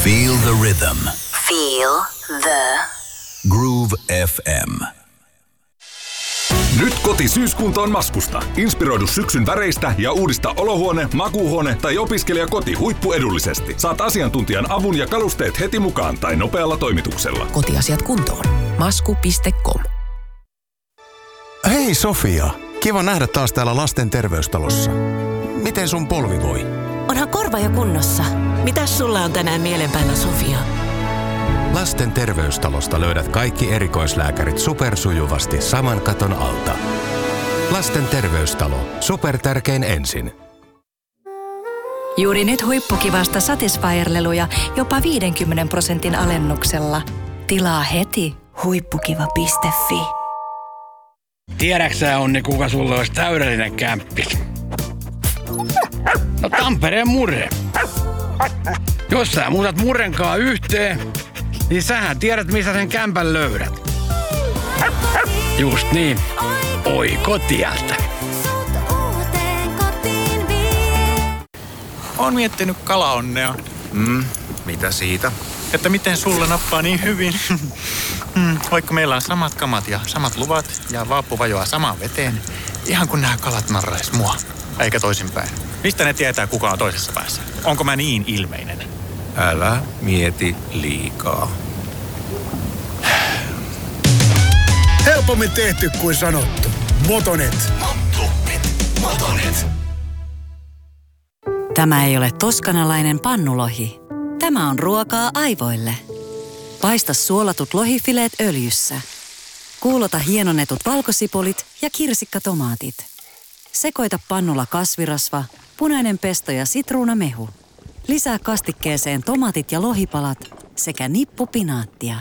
Feel the rhythm. Feel the Groove FM. Nyt koti-syyskuntoon Maskusta. Inspiroidu syksyn väreistä ja uudista olohuone, makuuhuone tai opiskelijakoti huippuedullisesti. Saat asiantuntijan avun ja kalusteet heti mukaan tai nopealla toimituksella. Kotiasiat kuntoon. Masku.com. Hei Sofia, kiva nähdä taas täällä lasten terveystalossa. Miten sun polvi voi? Onhan korva jo kunnossa. Mitäs sulla on tänään mielen päällä, Sofia? Lasten terveystalosta löydät kaikki erikoislääkärit supersujuvasti saman katon alta. Lasten terveystalo. Supertärkein ensin. Juuri nyt huippukivasta Satisfyer-leluja jopa 50% alennuksella. Tilaa heti huippukiva.fi. Tiedäksä, Onni, kuka sulla olisi täydellinen kämppis? No Tampereen Murre. Jos sä muutat Murrenkaan yhteen, niin sähän tiedät, missä sen kämpän löydät. Just niin. Oi kotialta. Oon miettinyt kalaonnea. Mitä siitä? Että miten sulle nappaa niin hyvin. Vaikka meillä on samat kamat ja samat luvat ja vaappu vajoaa samaan veteen. Ihan kun nämä kalat narrais mua. Eikä toisinpäin. Mistä ne tietää, kuka on toisessa päässä? Onko mä niin ilmeinen? Älä mieti liikaa. Helpommin tehty kuin sanottu. Motonet. Motonet. Tämä ei ole toskanalainen pannulohi. Tämä on ruokaa aivoille. Paista suolatut lohifileet öljyssä. Kuulota hienonnetut valkosipulit ja kirsikkatomaatit. Sekoita pannulla kasvirasva, punainen pesto ja sitruunamehu. Lisää kastikkeeseen tomaatit ja lohipalat sekä nippu pinaattia.